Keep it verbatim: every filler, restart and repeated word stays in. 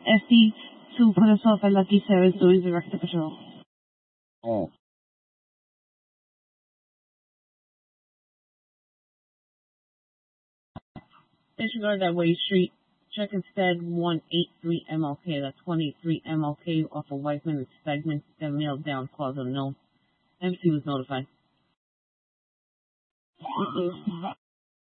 S D to put herself at Lucky Sarah's doing direct to patrol. Oh. Disregard that Way Street. Check instead one eighty-three M L K. That's one eighty-three M L K off of Whiteman and Stegman. Got mailed down, cause unknown. M C was notified. Mm-mm.